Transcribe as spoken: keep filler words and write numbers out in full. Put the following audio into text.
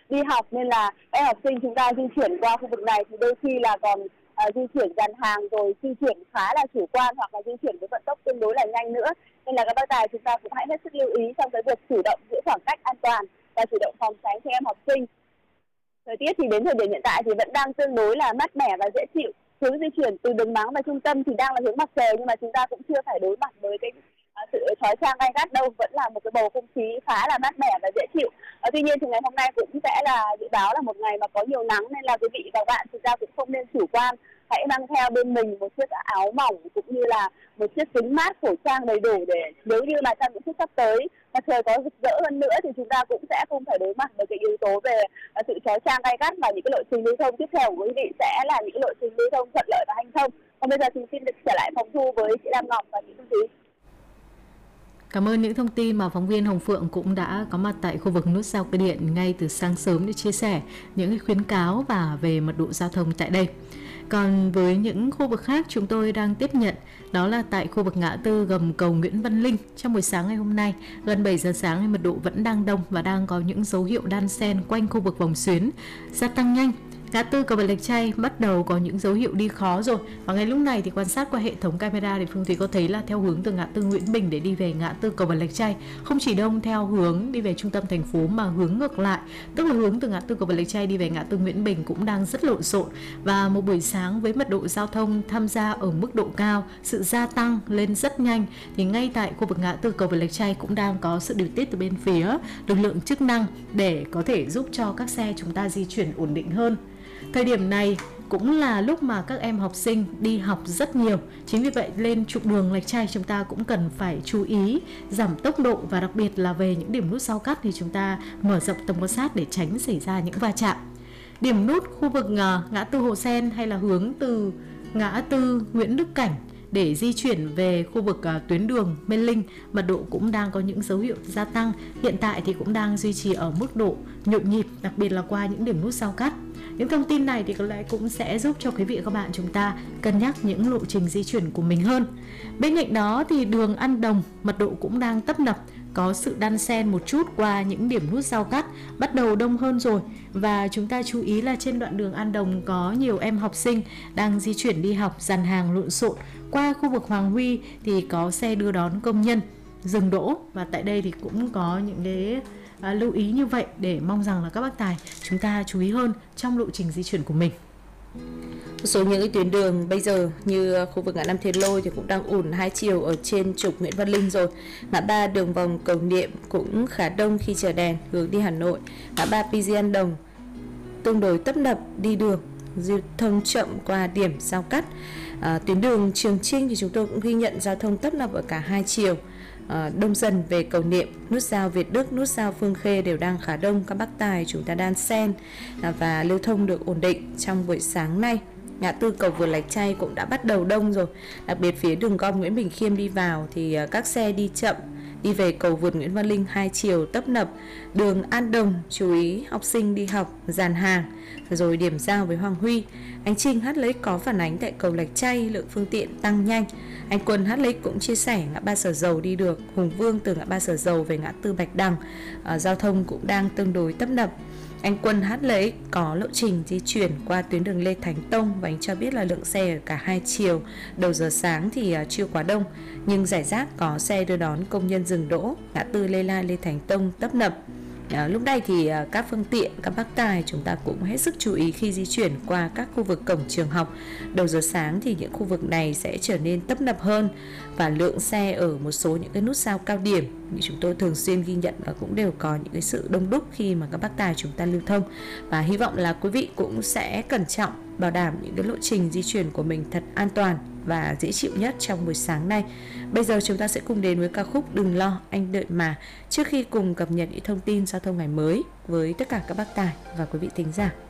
đi học, nên là các học sinh chúng ta di chuyển qua khu vực này thì đôi khi là còn uh, di chuyển dàn hàng, rồi di chuyển khá là chủ quan hoặc là di chuyển với vận tốc tương đối là nhanh nữa. Nên là các bác tài chúng ta cũng hãy hết sức lưu ý trong cái việc chủ động giữ khoảng cách an toàn và chủ động phòng tránh cho em học sinh. Thời tiết thì đến thời điểm hiện tại thì vẫn đang tương đối là mát mẻ và dễ chịu. Hướng di chuyển từ Đường Máng và trung tâm thì đang là hướng mặt trời, nhưng mà chúng ta cũng chưa phải đối mặt với cái uh, sự chói chang gay gắt đâu, vẫn là một cái bầu không khí khá là mát mẻ và dễ chịu. Uh, tuy nhiên thì ngày hôm nay cũng sẽ là dự báo là một ngày mà có nhiều nắng, nên là quý vị và các bạn chúng ta cũng không nên chủ quan. Hãy mang theo bên mình một chiếc áo mỏng cũng như là một chiếc kính mát, khẩu trang đầy đủ, để nếu như mà trong những phút sắp tới mà trời có rực rỡ hơn nữa thì chúng ta cũng sẽ không phải đối mặt với cái yếu tố về sự chói chang gay gắt, và những cái lộ trình lưu thông tiếp theo của quý vị sẽ là những cái lộ trình lưu thông thuận lợi và hanh thông. Còn bây giờ thì xin được trở lại phòng thu với chị Lam Ngọc và chị Phương Thúy. Cảm ơn những thông tin mà phóng viên Hồng Phượng cũng đã có mặt tại khu vực nút giao Cơ Điện ngay từ sáng sớm để chia sẻ những khuyến cáo và về mật độ giao thông tại đây. Còn với những khu vực khác chúng tôi đang tiếp nhận, đó là tại khu vực ngã tư gầm cầu Nguyễn Văn Linh. Trong buổi sáng ngày hôm nay, gần bảy giờ sáng, mật độ vẫn đang đông và đang có những dấu hiệu đan xen quanh khu vực vòng xuyến gia tăng nhanh. Ngã tư cầu Bạch Lạch Tray bắt đầu có những dấu hiệu đi khó rồi, và ngay lúc này thì quan sát qua hệ thống camera thì Phương Thúy có thấy là theo hướng từ ngã tư Nguyễn Bình để đi về ngã tư cầu Bạch Lạch Tray không chỉ đông theo hướng đi về trung tâm thành phố mà hướng ngược lại, tức là hướng từ ngã tư cầu Bạch Lạch Tray đi về ngã tư Nguyễn Bình cũng đang rất lộn xộn. Và một buổi sáng với mật độ giao thông tham gia ở mức độ cao, sự gia tăng lên rất nhanh, thì ngay tại khu vực ngã tư cầu Bạch Lạch Tray cũng đang có sự điều tiết từ bên phía lực lượng chức năng để có thể giúp cho các xe chúng ta di chuyển ổn định hơn. Thời điểm này cũng là lúc mà các em học sinh đi học rất nhiều. Chính vì vậy lên trục đường Lạch Tray chúng ta cũng cần phải chú ý giảm tốc độ, và đặc biệt là về những điểm nút giao cắt thì chúng ta mở rộng tầm quan sát để tránh xảy ra những va chạm. Điểm nút khu vực ngã tư Hồ Sen hay là hướng từ ngã tư Nguyễn Đức Cảnh để di chuyển về khu vực uh, tuyến đường Mê Linh, mật độ cũng đang có những dấu hiệu gia tăng. Hiện tại thì cũng đang duy trì ở mức độ nhộn nhịp, đặc biệt là qua những điểm nút giao cắt. Những thông tin này thì có lẽ cũng sẽ giúp cho quý vị và các bạn chúng ta cân nhắc những lộ trình di chuyển của mình hơn. Bên cạnh đó thì đường An Đồng, mật độ cũng đang tấp nập, có sự đan xen một chút qua những điểm nút giao cắt, bắt đầu đông hơn rồi. Và chúng ta chú ý là trên đoạn đường An Đồng có nhiều em học sinh đang di chuyển đi học, dàn hàng lộn xộn. Qua khu vực Hoàng Huy thì có xe đưa đón công nhân dừng đỗ, và tại đây thì cũng có những cái à, lưu ý như vậy để mong rằng là các bác tài chúng ta chú ý hơn trong lộ trình di chuyển của mình. Một số những cái tuyến đường bây giờ như khu vực ngã năm Thiên Lôi thì cũng đang ùn hai chiều ở trên trục Nguyễn Văn Linh rồi. Ngã ba đường vòng Cầu Niệm cũng khá đông khi chờ đèn hướng đi Hà Nội. Ngã ba pê giê An Đồng tương đối tấp nập đi đường, lưu thông chậm qua điểm giao cắt. À, tuyến đường Trường Chinh thì chúng tôi cũng ghi nhận giao thông tấp nập ở cả hai chiều. À, đông dần về Cầu Niệm, nút giao Việt Đức, nút giao Phương Khê đều đang khá đông. Các bác tài chúng ta đan xen à, và lưu thông được ổn định trong buổi sáng nay. Ngã tư cầu Vượt Lạch Tray cũng đã bắt đầu đông rồi, đặc biệt phía đường gom Nguyễn Bình Khiêm đi vào thì à, các xe đi chậm, đi về cầu vượt Nguyễn Văn Linh hai chiều tấp nập. Đường An Đồng chú ý học sinh đi học, dàn hàng, rồi điểm giao với Hoàng Huy. Anh Trinh hát lấy có phản ánh tại cầu Lạch Tray lượng phương tiện tăng nhanh. Anh Quân hát lấy cũng chia sẻ ngã ba Sở Dầu đi được, Hùng Vương từ ngã ba Sở Dầu về ngã tư Bạch Đằng, à, giao thông cũng đang tương đối tấp nập. Anh Quân hát lấy có lộ trình di chuyển qua tuyến đường Lê Thánh Tông, và anh cho biết là lượng xe ở cả hai chiều đầu giờ sáng thì chưa quá đông, nhưng rải rác có xe đưa đón công nhân dừng đỗ. Ngã tư Lê La Lê Thánh Tông tấp nập. À, lúc này thì các phương tiện, các bác tài chúng ta cũng hết sức chú ý khi di chuyển qua các khu vực cổng trường học. Đầu giờ sáng thì những khu vực này sẽ trở nên tấp nập hơn, và lượng xe ở một số những cái nút giao cao điểm như chúng tôi thường xuyên ghi nhận là cũng đều có những cái sự đông đúc khi mà các bác tài chúng ta lưu thông. Và hy vọng là quý vị cũng sẽ cẩn trọng, bảo đảm những cái lộ trình di chuyển của mình thật an toàn và dễ chịu nhất trong buổi sáng nay. Bây giờ chúng ta sẽ cùng đến với ca khúc Đừng Lo Anh Đợi Mà, trước khi cùng cập nhật những thông tin giao thông ngày mới với tất cả các bác tài và quý vị thính giả.